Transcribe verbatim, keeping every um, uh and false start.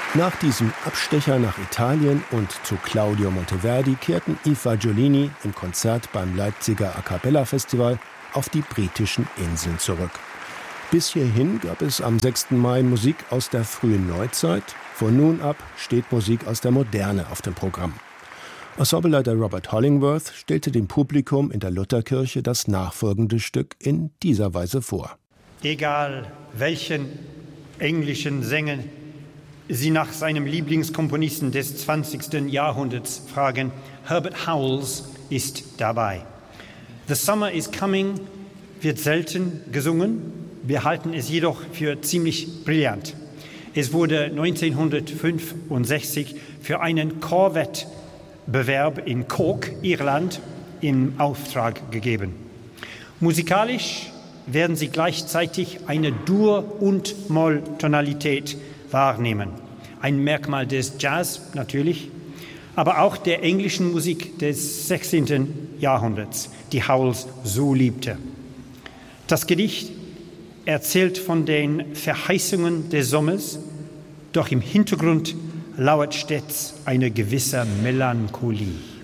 Nach diesem Abstecher nach Italien und zu Claudio Monteverdi kehrten Yves Fagiolini im Konzert beim Leipziger A Cappella Festival auf die britischen Inseln zurück. Bis hierhin gab es am sechsten Mai Musik aus der frühen Neuzeit. Von nun ab steht Musik aus der Moderne auf dem Programm. Ensembleleiter Robert Hollingworth stellte dem Publikum in der Lutherkirche das nachfolgende Stück in dieser Weise vor. Egal welchen englischen Sänger Sie nach seinem Lieblingskomponisten des zwanzigsten Jahrhunderts fragen, Herbert Howells ist dabei. The Summer is Coming wird selten gesungen, wir halten es jedoch für ziemlich brillant. Es wurde neunzehnhundertfünfundsechzig für einen Chorwettbewerb in Cork, Irland, in Auftrag gegeben. Musikalisch werden Sie gleichzeitig eine Dur- und Moll-Tonalität wahrnehmen. Ein Merkmal des Jazz natürlich, aber auch der englischen Musik des sechzehnten Jahrhunderts, die Howells so liebte. Das Gedicht erzählt von den Verheißungen des Sommers, doch im Hintergrund lauert stets eine gewisse Melancholie.